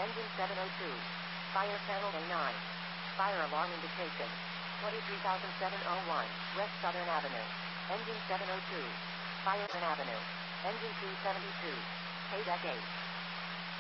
Engine 702. Fire panel A9. Fire alarm indication. 23701, West Southern Avenue. Engine 702. Fire Avenue. Engine 272. Paydeck 8.